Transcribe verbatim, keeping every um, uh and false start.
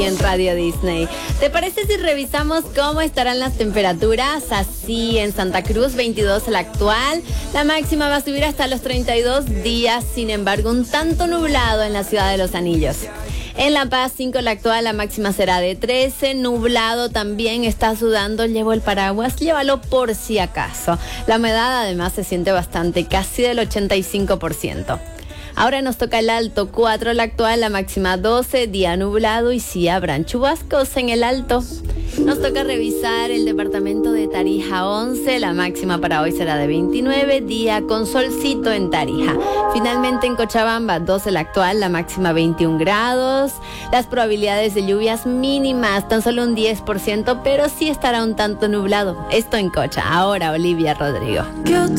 En Radio Disney. ¿Te parece si revisamos cómo estarán las temperaturas? Así en Santa Cruz, veintidós la actual. La máxima va a subir hasta los treinta y dos días, sin embargo, un tanto nublado en la ciudad de Los Anillos. En La Paz, cinco la actual, la máxima será de trece, nublado también, está sudando, llevo el paraguas, llévalo por si acaso. La humedad además se siente bastante, casi del ochenta y cinco por ciento. Ahora nos toca el Alto, cuatro la actual, la máxima doce, día nublado y sí habrán chubascos en el Alto. Nos toca revisar el departamento de Tarija, once, la máxima para hoy será de veintinueve, día con solcito en Tarija. Finalmente en Cochabamba, doce la actual, la máxima veintiún grados. Las probabilidades de lluvias mínimas, tan solo un diez por ciento, pero sí estará un tanto nublado. Esto en Cocha. Ahora Olivia Rodrigo.